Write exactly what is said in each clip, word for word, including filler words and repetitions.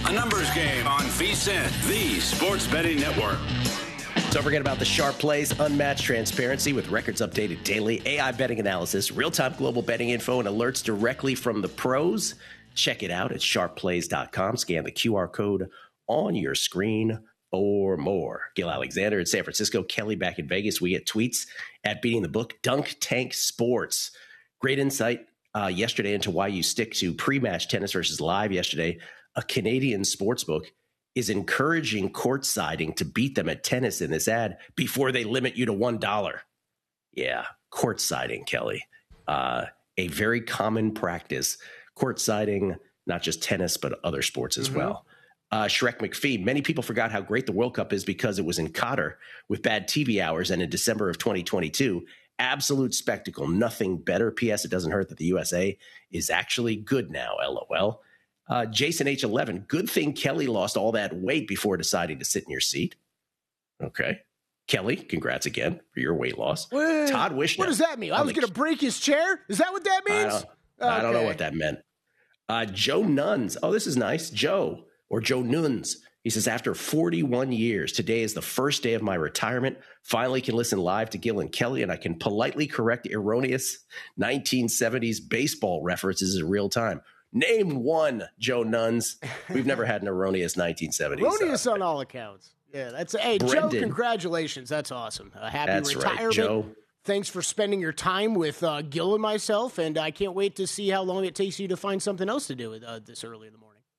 A numbers game on V S I N, the sports betting network. Don't forget about the Sharp Plays, unmatched transparency with records updated daily, A I betting analysis, real-time global betting info, and alerts directly from the pros. Check it out at sharp plays dot com. Scan the Q R code on your screen for more. Gil Alexander in San Francisco, Kelly back in Vegas. We get tweets at Beating the Book. Dunk Tank Sports. Great insight uh, yesterday into why you stick to pre-match tennis versus live yesterday. A Canadian sportsbook is encouraging court-siding to beat them at tennis in this ad before they limit you to one dollar. Yeah, court-siding, Kelly. Uh, a very common practice. Court-siding, not just tennis, but other sports as mm-hmm. well. Uh, Shrek McPhee, many people forgot how great the World Cup is because it was in Qatar with bad T V hours and in December of twenty twenty-two. Absolute spectacle. Nothing better. P S. It doesn't hurt that the U S A is actually good now, LOL. Uh, Jason H eleven, good thing Kelly lost all that weight before deciding to sit in your seat. Okay. Kelly, congrats again for your weight loss. Wait, Todd Wishna. What does that mean? I was going to break his chair? Is that what that means? I don't, okay. I don't know what that meant. Uh, Joe Nuns. Oh, this is nice. Joe, or Joe Nuns. He says, after forty-one years, today is the first day of my retirement. Finally can listen live to Gil and Kelly, and I can politely correct erroneous nineteen seventies baseball references in real time. Name one, Joe Nuns. We've never had an erroneous nineteen seventies. Erroneous uh, on all accounts. Yeah, that's hey, Brendan. Joe. Congratulations, that's awesome. A happy that's retirement. Right, Joe. Thanks for spending your time with uh, Gil and myself, and I can't wait to see how long it takes you to find something else to do with, uh, this early in the morning.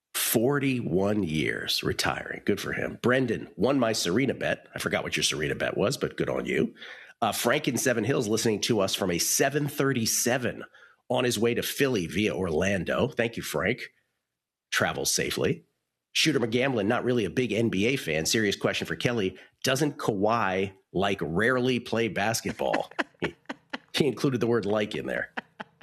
forty-one years retiring. Good for him. Brendan won my Serena bet. I forgot what your Serena bet was, but good on you. Uh, Frank in Seven Hills listening to us from a seven thirty-seven on his way to Philly via Orlando. Thank you, Frank. Travel safely. Shooter McGamblin, not really a big N B A fan. Serious question for Kelly. Doesn't Kawhi like rarely play basketball? he, he included the word like in there.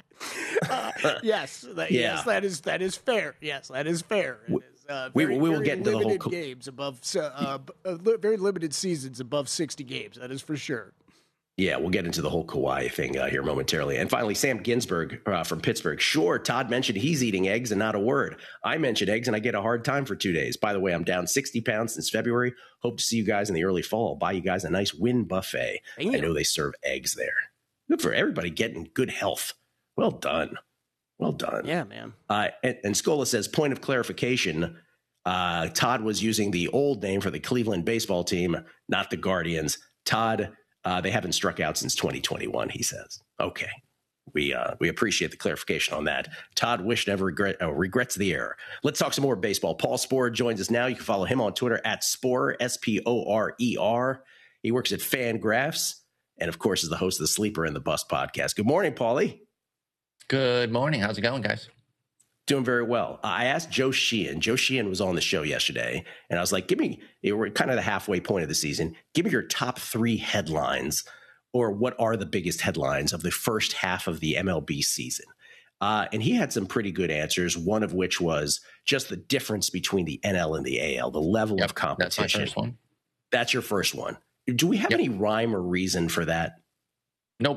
uh, yes, that, yeah. yes, that is that is fair. Yes, that is fair. It is, uh, we, very, we will very get into the whole co- games above uh, uh, very limited seasons above sixty games. That is for sure. Yeah, we'll get into the whole Kawhi thing uh, here momentarily. And finally, Sam Ginsberg uh, from Pittsburgh. Sure, Todd mentioned he's eating eggs and not a word. I mentioned eggs and I get a hard time for two days. By the way, I'm down sixty pounds since February. Hope to see you guys in the early fall. I'll buy you guys a nice Wynn buffet. Damn. I know they serve eggs there. Good for everybody getting good health. Well done. Well done. Yeah, man. Uh, and, and Scola says, point of clarification, uh, Todd was using the old name for the Cleveland baseball team, not the Guardians. Todd... Uh, they haven't struck out since twenty twenty-one, he says. Okay. We uh, we appreciate the clarification on that. Todd Wish never regret, uh, regrets the error. Let's talk some more baseball. Paul Sporer joins us now. You can follow him on Twitter at Sporer, S P O R E R. He works at Fangraphs and, of course, is the host of the Sleeper and the Bust podcast. Good morning, Paulie. Good morning. How's it going, guys? Doing very well. I asked Joe Sheehan. Joe Sheehan was on the show yesterday, and I was like, give me, we're kind of the halfway point of the season. Give me your top three headlines, or what are the biggest headlines of the first half of the M L B season? Uh, and he had some pretty good answers, one of which was just the difference between the N L and the A L, the level yep, of competition. That's my first one. That's your first one. Do we have yep. any rhyme or reason for that?